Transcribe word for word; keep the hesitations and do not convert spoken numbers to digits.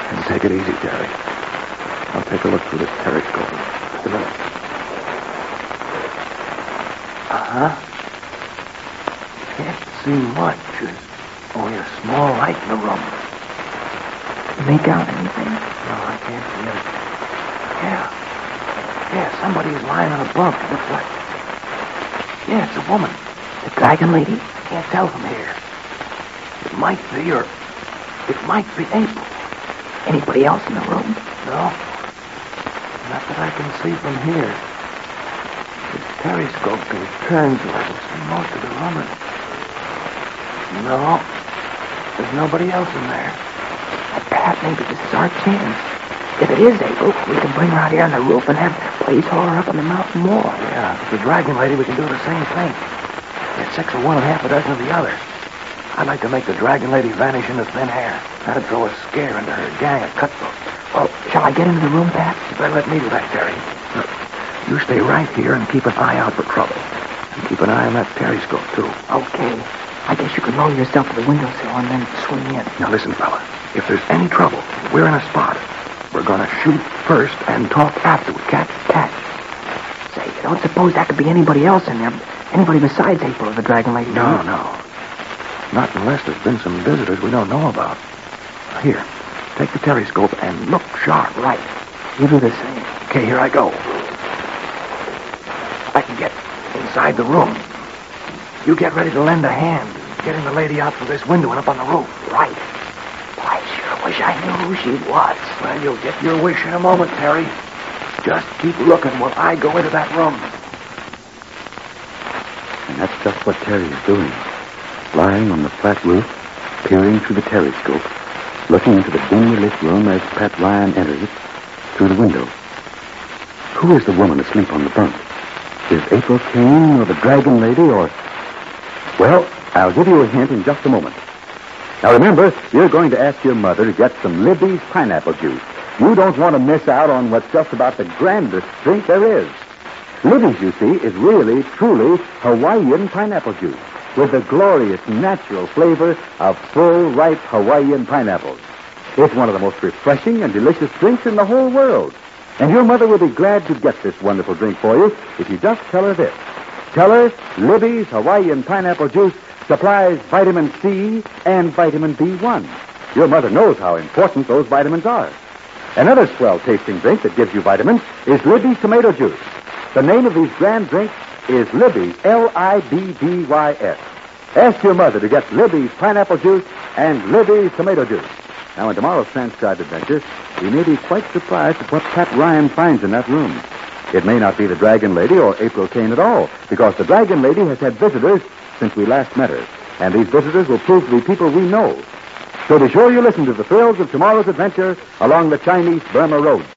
And take it easy, Terry. I'll take a look through this periscope. Just a minute. Uh-huh. Can't see much. There's only a small light in the room. Make out anything? No, I can't see it. Yeah. Yeah, somebody's lying on a bunk. It looks like... Yeah, it's a woman. The dragon lady? Can't tell from here. It might be, or... It might be April. Anybody else in the room? No. Not that I can see from here. This periscope goes turns so I can see most of the room. And... No. There's nobody else in there. Perhaps maybe this is our chance. If it is April, we can bring her out here on the roof and have Blaze haul her up on the mountain wall. Yeah, if the dragon lady, we can do the same thing. Get six of one and half a dozen of the other. I'd like to make the dragon lady vanish into thin air. That'd throw a scare into her gang of cutthroats. Well, shall I get into the room, Pat? You better let me do that, Terry. Look, you stay right here and keep an eye out for trouble. And keep an eye on that periscope, too. Okay. I guess you could lower yourself to the windowsill and then swing in. Now listen, fella. If there's any trouble, we're in a spot. We're gonna shoot first and talk afterward. Catch? Catch. Say, you don't suppose that could be anybody else in there? Anybody besides April or the dragon lady? No, no. Not unless there's been some visitors we don't know about. Here, take the periscope and look sharp. Right. You do the same. Okay, here I go. I can get inside the room. You get ready to lend a hand, getting the lady out through this window and up on the roof. Right. I sure wish I knew who she was. Well, you'll get your wish in a moment, Terry. Just keep looking while I go into that room. And that's just what Terry is doing. Lying on the flat roof, peering through the periscope, looking into the dimly lit room as Pat Ryan enters it through the window. Who is the woman asleep on the bunk? Is April Kane or the dragon lady or... Well, I'll give you a hint in just a moment. Now remember, you're going to ask your mother to get some Libby's pineapple juice. You don't want to miss out on what's just about the grandest drink there is. Libby's, you see, is really, truly Hawaiian pineapple juice with the glorious natural flavor of full, ripe Hawaiian pineapples. It's one of the most refreshing and delicious drinks in the whole world. And your mother will be glad to get this wonderful drink for you if you just tell her this. Tell her Libby's Hawaiian pineapple juice supplies vitamin C and vitamin B one. Your mother knows how important those vitamins are. Another swell-tasting drink that gives you vitamins is Libby's tomato juice. The name of these grand drinks is Libby's, L I B B Y S. Ask your mother to get Libby's pineapple juice and Libby's tomato juice. Now, in tomorrow's transcribed adventure, we may be quite surprised at what Pat Ryan finds in that room. It may not be the Dragon Lady or April Kane at all, because the Dragon Lady has had visitors since we last met her, and these visitors will prove to be people we know. So be sure you listen to the thrills of tomorrow's adventure along the Chinese Burma Road.